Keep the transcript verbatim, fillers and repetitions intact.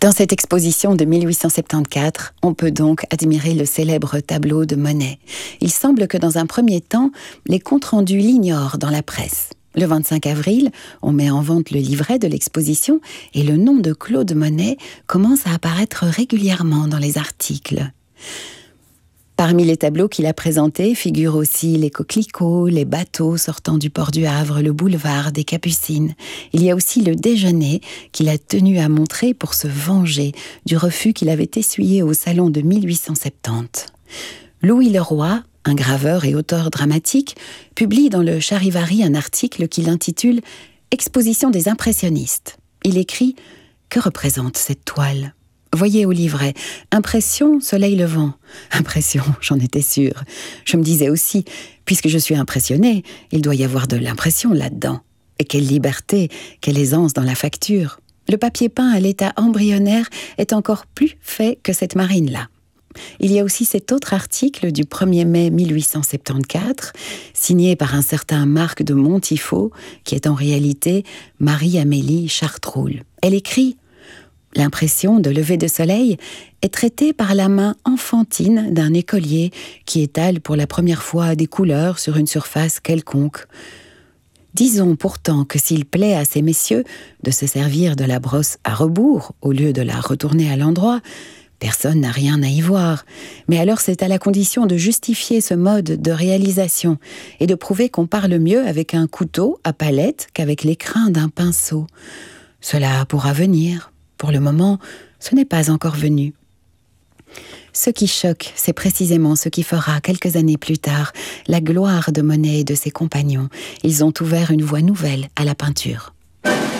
Dans cette exposition de mille huit cent soixante-quatorze, on peut donc admirer le célèbre tableau de Monet. Il semble que dans un premier temps, les comptes rendus l'ignorent dans la presse. Le vingt-cinq avril, on met en vente le livret de l'exposition et le nom de Claude Monet commence à apparaître régulièrement dans les articles. Parmi les tableaux qu'il a présentés figurent aussi les coquelicots, les bateaux sortant du port du Havre, le boulevard des Capucines. Il y a aussi le déjeuner qu'il a tenu à montrer pour se venger du refus qu'il avait essuyé au salon de mille huit cent soixante-dix. Louis Leroy, un graveur et auteur dramatique, publie dans le Charivari un article qu'il intitule « Exposition des impressionnistes ». Il écrit « Que représente cette toile ?» Voyez au livret, impression, soleil levant. Impression, j'en étais sûre. Je me disais aussi, puisque je suis impressionnée, il doit y avoir de l'impression là-dedans. Et quelle liberté, quelle aisance dans la facture. Le papier peint à l'état embryonnaire est encore plus fait que cette marine-là. Il y a aussi cet autre article du premier mai mille huit cent soixante-quatorze, signé par un certain Marc de Montifaux, qui est en réalité Marie-Amélie Chartroul. Elle écrit « L'impression de lever de soleil est traitée par la main enfantine d'un écolier qui étale pour la première fois des couleurs sur une surface quelconque. Disons pourtant que s'il plaît à ces messieurs de se servir de la brosse à rebours au lieu de la retourner à l'endroit, personne n'a rien à y voir. Mais alors c'est à la condition de justifier ce mode de réalisation et de prouver qu'on parle mieux avec un couteau à palette qu'avec l'écrin d'un pinceau. Cela pourra venir. Pour le moment, ce n'est pas encore venu. » Ce qui choque, c'est précisément ce qui fera, quelques années plus tard, la gloire de Monet et de ses compagnons. Ils ont ouvert une voie nouvelle à la peinture.